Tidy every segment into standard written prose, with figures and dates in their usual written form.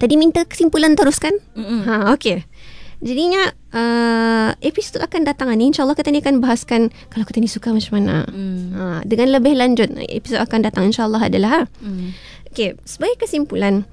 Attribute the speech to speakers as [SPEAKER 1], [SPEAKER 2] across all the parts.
[SPEAKER 1] Tadi minta kesimpulan terus kan? Okey. Jadinya episod akan datang ni InsyaAllah kita ni akan bahaskan kalau kita ni suka macam mana. Dengan lebih lanjut episod akan datang InsyaAllah adalah Okey, sebagai kesimpulan,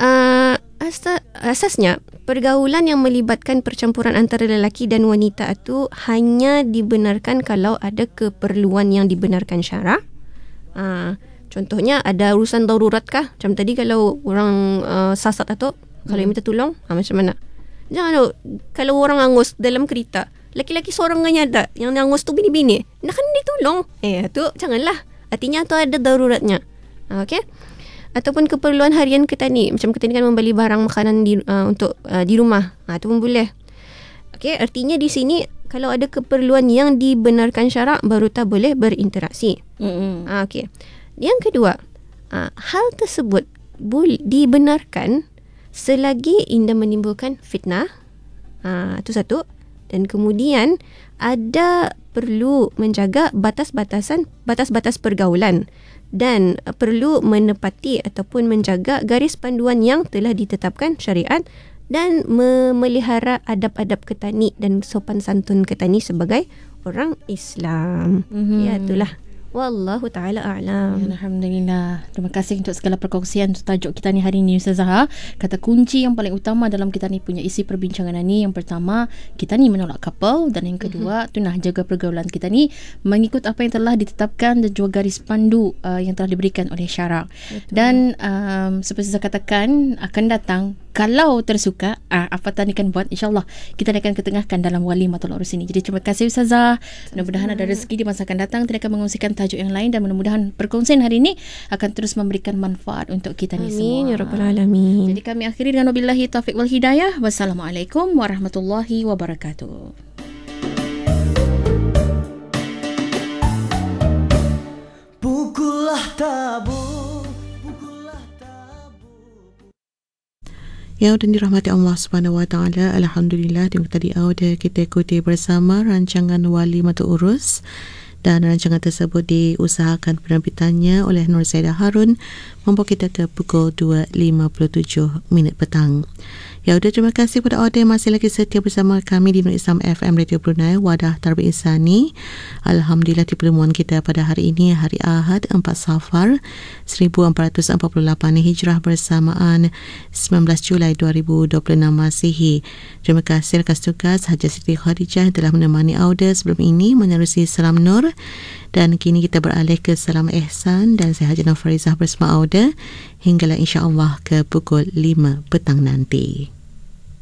[SPEAKER 1] asasnya pergaulan yang melibatkan percampuran antara lelaki dan wanita itu hanya dibenarkan kalau ada keperluan yang dibenarkan syarak. Contohnya ada urusan darurat kah? Macam tadi kalau orang sasat atau kalau minta tolong, macam mana? Jangan kalau orang angus dalam kereta, laki-laki seorang yang ada, yang angus tu bini-bini, nak kena ditolong. Tu janganlah. Artinya tu ada daruratnya. Okey. Ataupun keperluan harian kita ni, macam kita ni kan membeli barang makanan untuk di rumah. Tu pun boleh. Okey, artinya di sini kalau ada keperluan yang dibenarkan syarak baru tak boleh berinteraksi. Okey. Yang kedua, hal tersebut dibenarkan selagi indah menimbulkan fitnah. Itu satu. Dan kemudian ada perlu menjaga batas-batas pergaulan dan perlu menepati ataupun menjaga garis panduan yang telah ditetapkan syariat dan memelihara adab-adab ketani dan sopan santun ketani sebagai orang Islam. Ya, itulah. Wallahu ta'ala a'lam.
[SPEAKER 2] Alhamdulillah. Terima kasih untuk segala perkongsian untuk tajuk kita ni hari ni, Ustazah. Kata kunci yang paling utama dalam kita ni punya isi perbincangan ni, yang pertama, kita ni menolak couple, dan yang kedua, tu nak jaga pergaulan kita ni mengikut apa yang telah ditetapkan dan juga garis pandu yang telah diberikan oleh syarak. Dan seperti saya katakan, akan datang kalau tersuka, apa tadi kan buat, insyaAllah kita akan ketengahkan dalam Walimatul Urus ini. Jadi terima kasih Ustazah. Mudah-mudahan ada rezeki di masa akan datang, kita akan mengungsikan tajuk yang lain, dan mudah-mudahan perkongsian hari ini akan terus memberikan manfaat untuk kita ni semua.
[SPEAKER 1] Amin ya rabbal alamin.
[SPEAKER 2] Jadi kami akhiri dengan wabillahi taufiq wal hidayah. Wassalamualaikum warahmatullahi wabarakatuh.
[SPEAKER 3] Pukullah tabu.
[SPEAKER 4] Yang dan dirahmati Allah Subhanahu Wa Taala, alhamdulillah tadi audio kita ikuti bersama rancangan Walimatul Urus, dan rancangan tersebut diusahakan penerbitannya oleh Nur Zaidah Harun, membawa kita ke pukul 2.57 petang. Ya, udah, terima kasih kepada audio yang masih lagi setia bersama kami di Nur Islam FM Radio Brunei, Wadah Tarbiyah Insani. Alhamdulillah di pertemuan kita pada hari ini, hari Ahad 4 Safar 1448 Hijrah bersamaan 19 Julai 2026 Masihi. Terima kasih rakan tugas Haji Siti Khadijah telah menemani audio sebelum ini menerusi Salam Nur, dan kini kita beralih ke Salam Ihsan, dan saya Haji Nafarizah bersama audio hinggalah insya-Allah ke pukul 5 petang nanti.